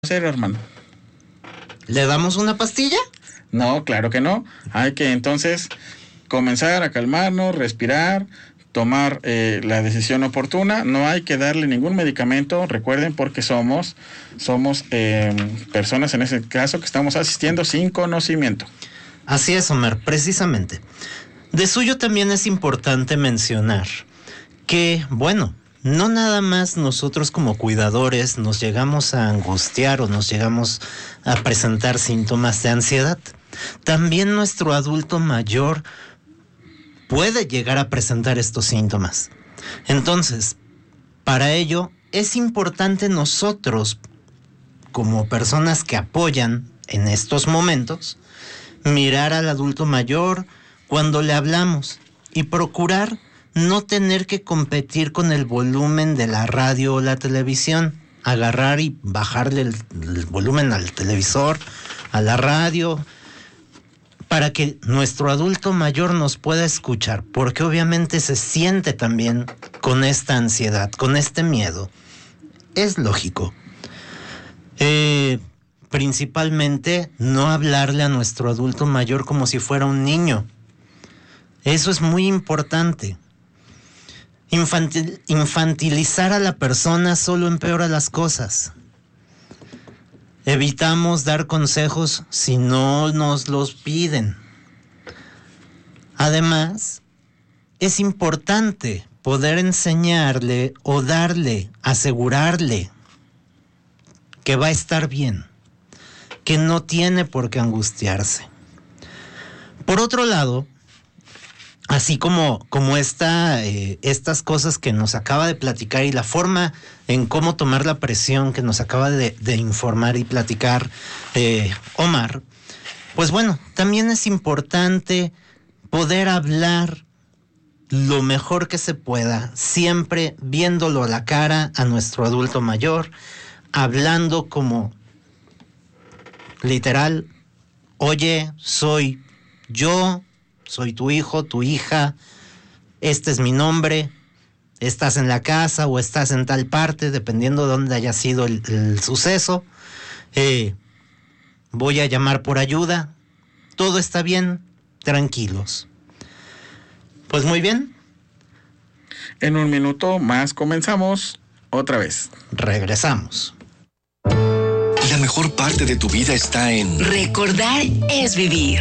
Hacer, hermano. ¿Le damos una pastilla? No, claro que no. Hay que entonces comenzar a calmarnos, respirar, tomar la decisión oportuna. No hay que darle ningún medicamento, recuerden, porque somos personas en ese caso que estamos asistiendo sin conocimiento. Así es, Omar, precisamente. De suyo también es importante mencionar que, bueno, no nada más nosotros como cuidadores nos llegamos a angustiar o nos llegamos a presentar síntomas de ansiedad. También nuestro adulto mayor puede llegar a presentar estos síntomas. Entonces, para ello es importante nosotros, como personas que apoyan en estos momentos, mirar al adulto mayor cuando le hablamos y procurar no tener que competir con el volumen de la radio o la televisión. Agarrar y bajarle el volumen al televisor, a la radio, para que nuestro adulto mayor nos pueda escuchar, porque obviamente se siente también con esta ansiedad, con este miedo. Es lógico. Principalmente no hablarle a nuestro adulto mayor como si fuera un niño. Eso es muy importante. Infantilizar a la persona solo empeora las cosas. Evitamos dar consejos si no nos los piden. Además, es importante poder enseñarle o asegurarle que va a estar bien, que no tiene por qué angustiarse. Por otro lado, así como estas cosas que nos acaba de platicar y la forma en cómo tomar la presión que nos acaba de informar y platicar Omar, pues bueno, también es importante poder hablar lo mejor que se pueda, siempre viéndolo a la cara a nuestro adulto mayor, hablando como literal: oye, soy yo, soy tu hijo, tu hija, este es mi nombre, estás en la casa o estás en tal parte, dependiendo de dónde haya sido el suceso. Voy a llamar por ayuda, todo está bien, tranquilos. Pues muy bien. En un minuto más comenzamos otra vez. Regresamos. La mejor parte de tu vida está en Recordar es vivir.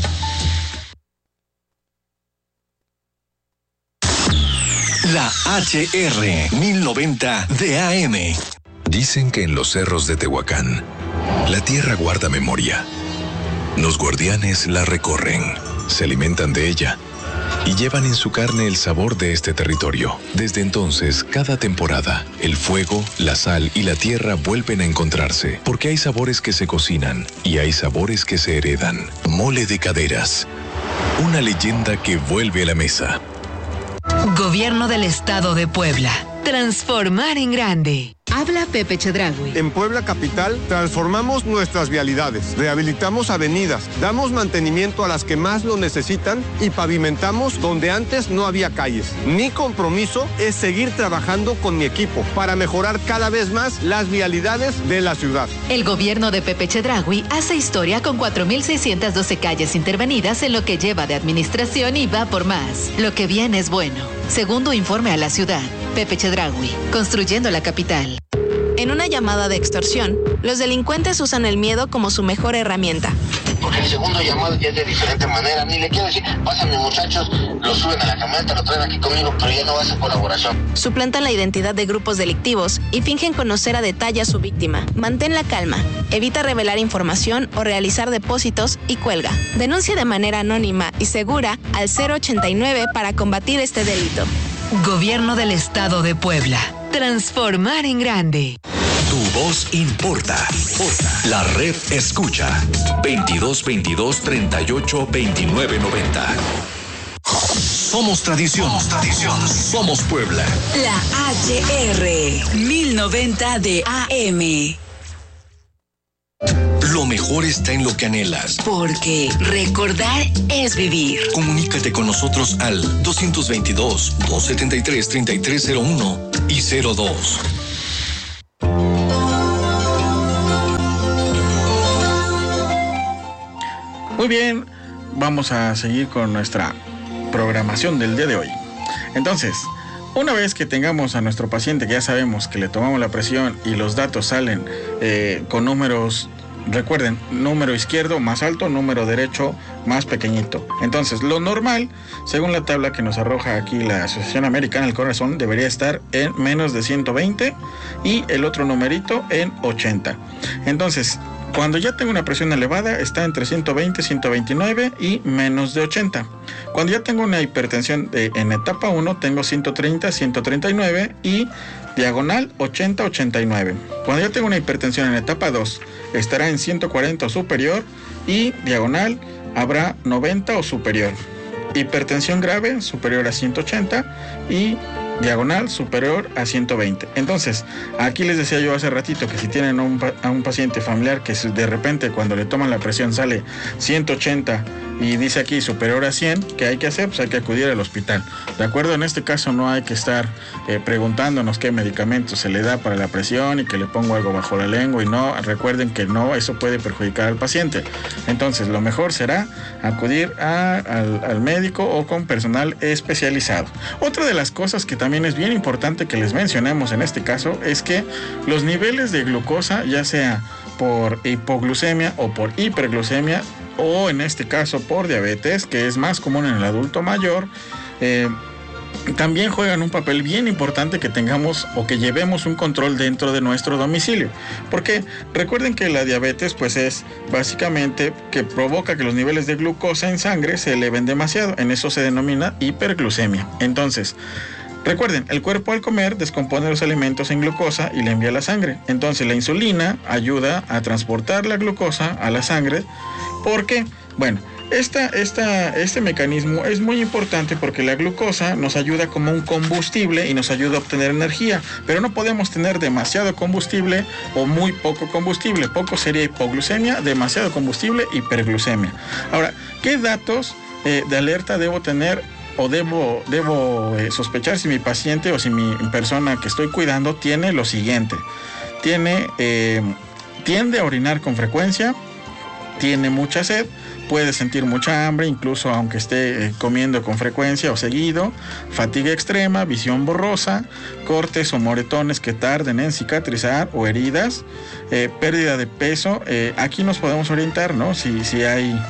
La HR 1090 de AM. Dicen que en los cerros de Tehuacán, la tierra guarda memoria. Los guardianes la recorren, se alimentan de ella y llevan en su carne el sabor de este territorio. Desde entonces, cada temporada, el fuego, la sal y la tierra vuelven a encontrarse, porque hay sabores que se cocinan y hay sabores que se heredan. Mole de Caderas, una leyenda que vuelve a la mesa. Gobierno del Estado de Puebla. Transformar en grande. Habla Pepe Chedraui. En Puebla Capital transformamos nuestras vialidades, rehabilitamos avenidas, damos mantenimiento a las que más lo necesitan y pavimentamos donde antes no había calles. Mi compromiso es seguir trabajando con mi equipo para mejorar cada vez más las vialidades de la ciudad. El gobierno de Pepe Chedraui hace historia con 4,612 calles intervenidas en lo que lleva de administración y va por más. Lo que viene es bueno. Segundo informe a la ciudad. Pepe Chedraui, construyendo la capital. En una llamada de extorsión, los delincuentes usan el miedo como su mejor herramienta. Porque el segundo llamado ya es de diferente manera. Ni le quiero decir, pásenme muchachos, lo suben a la camioneta, lo traen aquí conmigo, pero ya no va a ser colaboración. Suplantan la identidad de grupos delictivos y fingen conocer a detalle a su víctima. Mantén la calma, evita revelar información o realizar depósitos y cuelga. Denuncia de manera anónima y segura al 089 para combatir este delito. Gobierno del Estado de Puebla. Transformar en grande. Tu voz importa. La red escucha. 2222-382990. Somos tradición. Somos Puebla. La HR 1090 de AM. Lo mejor está en lo que anhelas. Porque recordar es vivir. Comunícate con nosotros al 222-273-3301 y 02. Muy bien, vamos a seguir con nuestra programación del día de hoy. Entonces, una vez que tengamos a nuestro paciente, que ya sabemos que le tomamos la presión y los datos salen con números, recuerden, número izquierdo más alto, número derecho más pequeñito. Entonces, lo normal, según la tabla que nos arroja aquí la Asociación Americana del Corazón, debería estar en menos de 120 y el otro numerito en 80. Entonces, cuando ya tengo una presión elevada, está entre 120, 129 y menos de 80. Cuando ya tengo una hipertensión en etapa 1, tengo 130, 139 y diagonal 80, 89. Cuando ya tengo una hipertensión en etapa 2, estará en 140 o superior y diagonal habrá 90 o superior. Hipertensión grave superior a 180 y diagonal superior a 120. Entonces, aquí les decía yo hace ratito que si tienen a un paciente familiar que de repente cuando le toman la presión sale 180 y dice aquí superior a 100, ¿qué hay que hacer? Pues hay que acudir al hospital. ¿De acuerdo? En este caso no hay que estar preguntándonos qué medicamento se le da para la presión y que le pongo algo bajo la lengua y no, recuerden que no, eso puede perjudicar al paciente. Entonces, lo mejor será acudir al médico o con personal especializado. Otra de las cosas que también es bien importante que les mencionemos en este caso es que los niveles de glucosa, ya sea por hipoglucemia o por hiperglucemia, o en este caso por diabetes, que es más común en el adulto mayor, también juegan un papel bien importante que tengamos o que llevemos un control dentro de nuestro domicilio. Porque recuerden que la diabetes pues es básicamente que provoca que los niveles de glucosa en sangre se eleven demasiado. En eso se denomina hiperglucemia. Entonces, recuerden, el cuerpo al comer descompone los alimentos en glucosa y le envía a la sangre. Entonces la insulina ayuda a transportar la glucosa a la sangre. ¿Por qué? Bueno, este mecanismo es muy importante porque la glucosa nos ayuda como un combustible y nos ayuda a obtener energía, pero no podemos tener demasiado combustible o muy poco combustible. Poco sería hipoglucemia, demasiado combustible, hiperglucemia. Ahora, ¿qué datos de alerta debo tener o debo sospechar si mi paciente o si mi persona que estoy cuidando tiene lo siguiente? Tiende a orinar con frecuencia, tiene mucha sed, puede sentir mucha hambre, incluso aunque esté comiendo con frecuencia o seguido, fatiga extrema, visión borrosa, cortes o moretones que tarden en cicatrizar o heridas, pérdida de peso. Aquí nos podemos orientar, ¿no? Si hay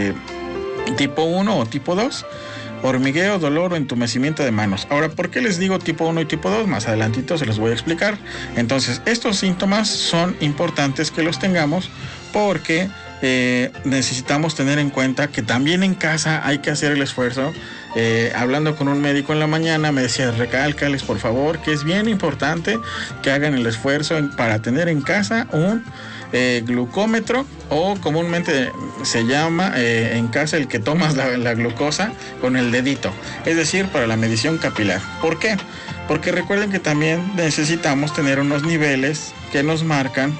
tipo 1 o tipo 2. Hormigueo, dolor o entumecimiento de manos. Ahora, ¿por qué les digo tipo 1 y tipo 2? Más adelantito se los voy a explicar. Entonces, estos síntomas son importantes que los tengamos porque necesitamos tener en cuenta que también en casa hay que hacer el esfuerzo. Hablando con un médico en la mañana me decía, recálcales por favor que es bien importante que hagan el esfuerzo para tener en casa un glucómetro, o comúnmente se llama en casa el que tomas la glucosa con el dedito, es decir, para la medición capilar. ¿Por qué? Porque recuerden que también necesitamos tener unos niveles que nos marcan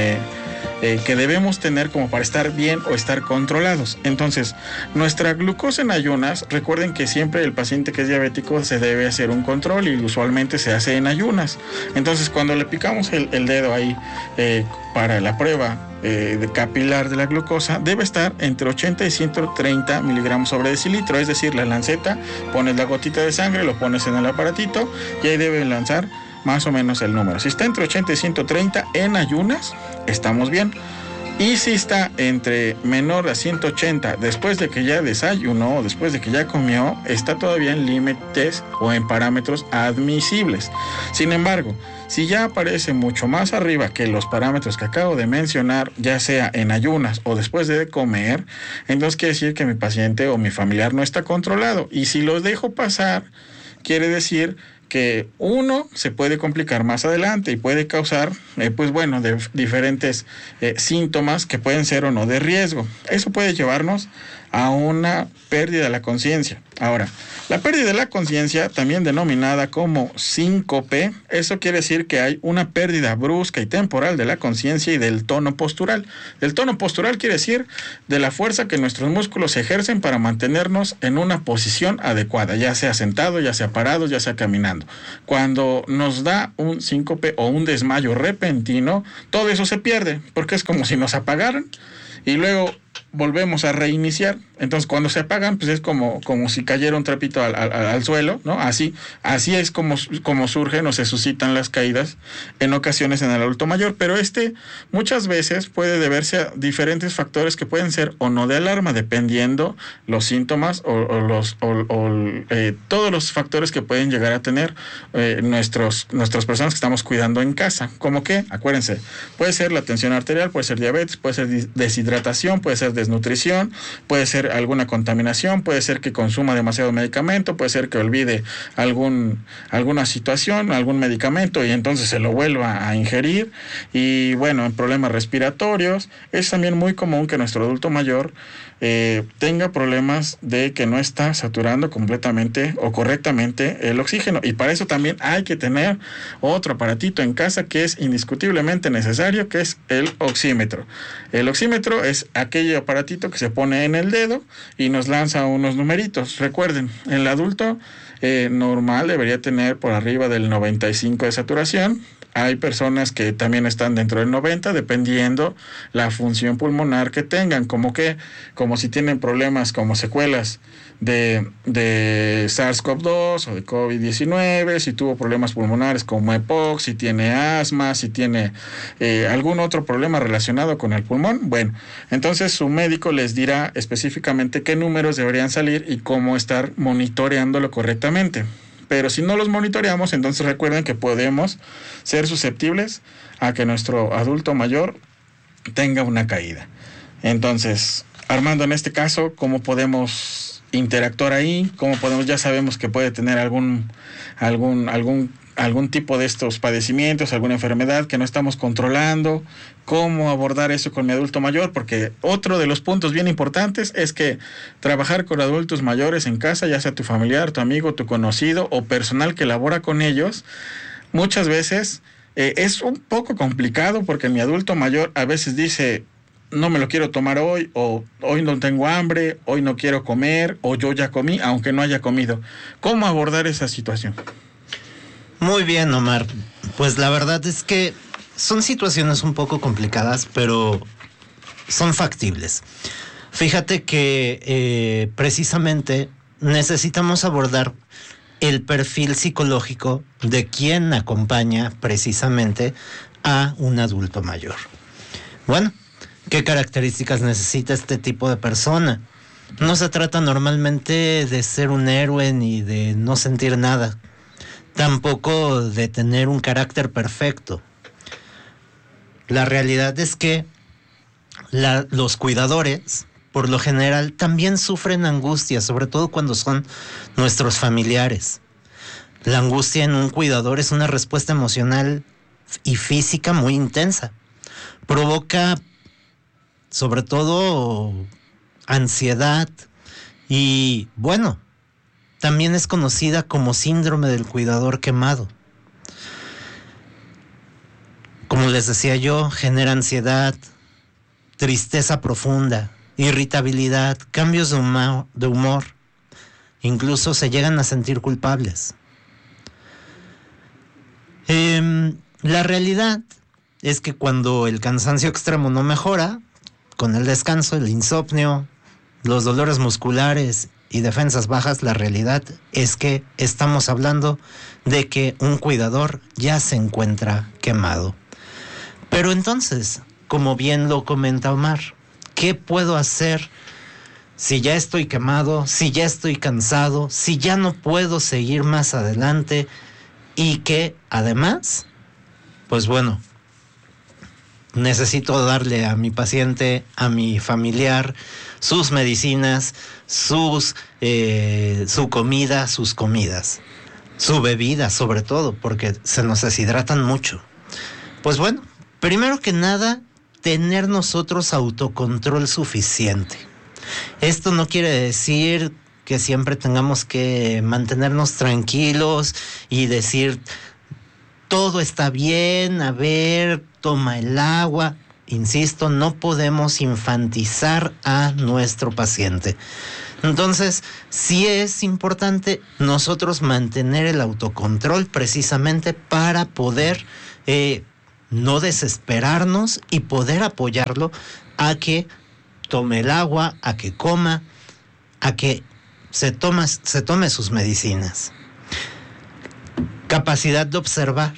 que debemos tener como para estar bien o estar controlados. Entonces, nuestra glucosa en ayunas, recuerden que siempre el paciente que es diabético se debe hacer un control y usualmente se hace en ayunas. Entonces, cuando le picamos el dedo ahí para la prueba de capilar de la glucosa, debe estar entre 80 y 130 miligramos sobre decilitro, es decir, la lanceta, pones la gotita de sangre, lo pones en el aparatito y ahí debe lanzar más o menos el número. Si está entre 80 y 130 en ayunas, estamos bien. Y si está entre menor a 180 después de que ya desayunó o después de que ya comió, está todavía en límites o en parámetros admisibles. Sin embargo, si ya aparece mucho más arriba que los parámetros que acabo de mencionar, ya sea en ayunas o después de comer, entonces quiere decir que mi paciente o mi familiar no está controlado. Y si los dejo pasar, quiere decir que uno se puede complicar más adelante y puede causar, de diferentes síntomas que pueden ser o no de riesgo. Eso puede llevarnos a una pérdida de la conciencia. Ahora, la pérdida de la conciencia, también denominada como síncope, eso quiere decir que hay una pérdida brusca y temporal de la conciencia y del tono postural. El tono postural quiere decir de la fuerza que nuestros músculos ejercen para mantenernos en una posición adecuada, ya sea sentado, ya sea parado, ya sea caminando. Cuando nos da un síncope o un desmayo repentino, todo eso se pierde, porque es como si nos apagaran y luego volvemos a reiniciar. Entonces, cuando se apagan, pues es como si cayera un trapito al suelo, ¿no? Así es como surgen o se suscitan las caídas en ocasiones en el adulto mayor, pero muchas veces puede deberse a diferentes factores que pueden ser o no de alarma, dependiendo los síntomas o todos los factores que pueden llegar a tener nuestras personas que estamos cuidando en casa. Como que, acuérdense, puede ser la tensión arterial, puede ser diabetes, puede ser deshidratación, puede ser desnutrición, puede ser alguna contaminación, puede ser que consuma demasiado medicamento, puede ser que olvide alguna situación, algún medicamento y entonces se lo vuelva a ingerir. Y bueno, en problemas respiratorios es también muy común que nuestro adulto mayor tenga problemas de que no está saturando completamente o correctamente el oxígeno, y para eso también hay que tener otro aparatito en casa que es indiscutiblemente necesario, que es el oxímetro. El oxímetro es aquel aparatito que se pone en el dedo y nos lanza unos numeritos. Recuerden, el adulto normal debería tener por arriba del 95 de saturación. Hay personas que también están dentro del 90, dependiendo la función pulmonar que tengan, como si tienen problemas como secuelas de SARS-CoV-2 o de COVID-19, si tuvo problemas pulmonares como EPOC, si tiene asma, si tiene algún otro problema relacionado con el pulmón. Bueno, entonces su médico les dirá específicamente qué números deberían salir y cómo estar monitoreándolo correctamente. Pero si no los monitoreamos, entonces recuerden que podemos ser susceptibles a que nuestro adulto mayor tenga una caída. Entonces, Armando, en este caso, ¿cómo podemos interactuar ahí? ¿Cómo podemos? Ya sabemos que puede tener algún tipo de estos padecimientos, alguna enfermedad que no estamos controlando. ¿Cómo abordar eso con mi adulto mayor? Porque otro de los puntos bien importantes es que trabajar con adultos mayores en casa, ya sea tu familiar, tu amigo, tu conocido o personal que labora con ellos, muchas veces es un poco complicado, porque mi adulto mayor a veces dice: no me lo quiero tomar hoy, o hoy no tengo hambre, hoy no quiero comer, o yo ya comí, aunque no haya comido. ¿Cómo abordar esa situación? Muy bien, Omar. Pues la verdad es que son situaciones un poco complicadas, pero son factibles. Fíjate que precisamente necesitamos abordar el perfil psicológico de quien acompaña precisamente a un adulto mayor. Bueno, ¿qué características necesita este tipo de persona? No se trata normalmente de ser un héroe ni de no sentir nada, tampoco de tener un carácter perfecto. La realidad es que los cuidadores, por lo general, también sufren angustia, sobre todo cuando son nuestros familiares. La angustia en un cuidador es una respuesta emocional y física muy intensa. Provoca, sobre todo, ansiedad y, bueno, también es conocida como síndrome del cuidador quemado. Como les decía yo, genera ansiedad, tristeza profunda, irritabilidad, cambios de humor. Incluso se llegan a sentir culpables. La realidad es que cuando el cansancio extremo no mejora, con el descanso, el insomnio, los dolores musculares y defensas bajas, la realidad es que estamos hablando de que un cuidador ya se encuentra quemado. Pero entonces, como bien lo comenta Omar, ¿qué puedo hacer si ya estoy quemado, si ya estoy cansado, si ya no puedo seguir más adelante? Y que además, pues bueno, necesito darle a mi paciente, a mi familiar, sus medicinas, su comida, sus comidas, su bebida sobre todo, porque se nos deshidratan mucho. Pues bueno, primero que nada, tener nosotros autocontrol suficiente. Esto no quiere decir que siempre tengamos que mantenernos tranquilos y decir todo está bien, a ver, toma el agua. Insisto, no podemos infantizar a nuestro paciente. Entonces, sí es importante nosotros mantener el autocontrol precisamente para poder no desesperarnos y poder apoyarlo a que tome el agua, a que coma, a que se tome sus medicinas. Capacidad de observar.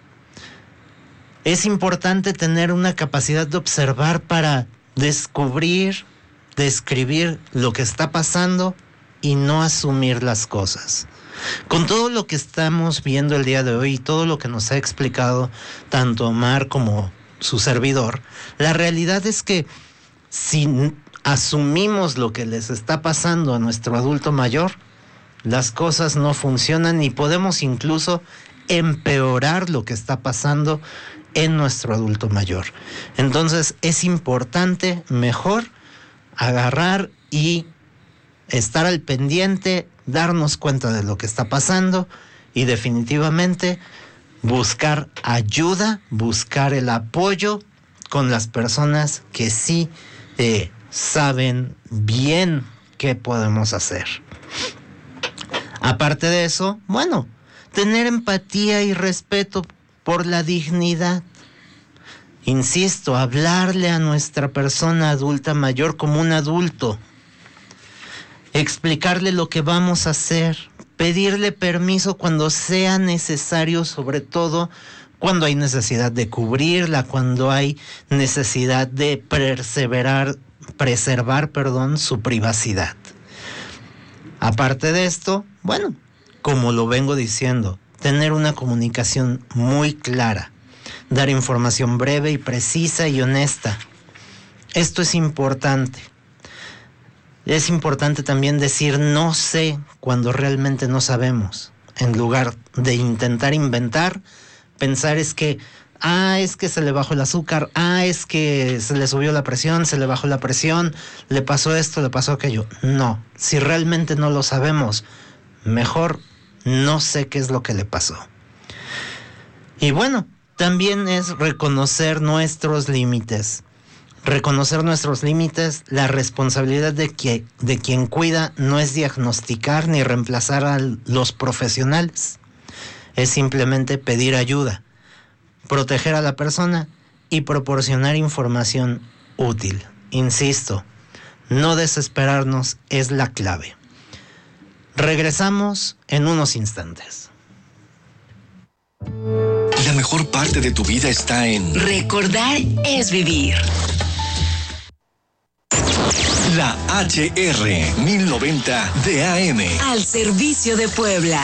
Es importante tener una capacidad de observar para descubrir, describir lo que está pasando y no asumir las cosas. Con todo lo que estamos viendo el día de hoy y todo lo que nos ha explicado tanto Omar como su servidor, la realidad es que si asumimos lo que les está pasando a nuestro adulto mayor, las cosas no funcionan y podemos incluso empeorar lo que está pasando en nuestro adulto mayor. Entonces es importante mejor agarrar y estar al pendiente, darnos cuenta de lo que está pasando y definitivamente buscar ayuda, buscar el apoyo con las personas que sí saben bien qué podemos hacer. Aparte de eso, bueno, tener empatía y respeto por la dignidad. Insisto, hablarle a nuestra persona adulta mayor como un adulto. Explicarle lo que vamos a hacer. Pedirle permiso cuando sea necesario, sobre todo cuando hay necesidad de cubrirla, cuando hay necesidad de preservar, su privacidad. Aparte de esto, bueno, como lo vengo diciendo, tener una comunicación muy clara, dar información breve y precisa y honesta. Esto es importante. Es importante también decir no sé cuando realmente no sabemos. En lugar de intentar inventar, pensar es que se le bajó el azúcar, es que se le subió la presión, se le bajó la presión, le pasó esto, le pasó aquello. No, si realmente no lo sabemos, mejor no sé qué es lo que le pasó. Y bueno, también es reconocer nuestros límites. Reconocer nuestros límites, la responsabilidad de quien cuida no es diagnosticar ni reemplazar a los profesionales. Es simplemente pedir ayuda, proteger a la persona y proporcionar información útil. Insisto, no desesperarnos es la clave. Regresamos en unos instantes. La mejor parte de tu vida está en... Recordar es vivir. La HR 1090 de AM. Al servicio de Puebla.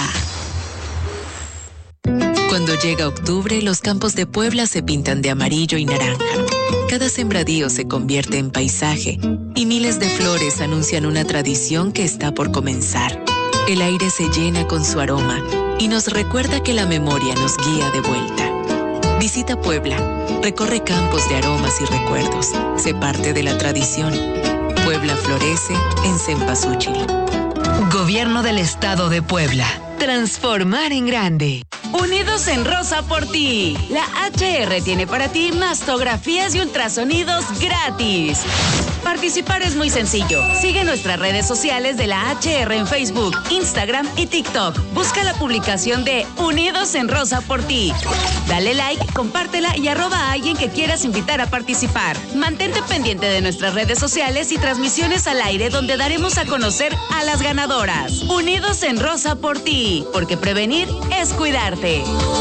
Cuando llega octubre, los campos de Puebla se pintan de amarillo y naranja. Cada sembradío se convierte en paisaje y miles de flores anuncian una tradición que está por comenzar. El aire se llena con su aroma y nos recuerda que la memoria nos guía de vuelta. Visita Puebla, recorre campos de aromas y recuerdos, sé parte de la tradición. Puebla florece en Cempasúchil. Gobierno del Estado de Puebla. Transformar en grande. Unidos en Rosa por ti. La HR tiene para ti mastografías y ultrasonidos gratis. Participar es muy sencillo. Sigue nuestras redes sociales de la HR en Facebook, Instagram y TikTok. Busca la publicación de Unidos en Rosa por ti. Dale like, compártela y @ a alguien que quieras invitar a participar. Mantente pendiente de nuestras redes sociales y transmisiones al aire donde daremos a conocer a las ganadoras. Unidos en Rosa por ti, porque prevenir es cuidarte.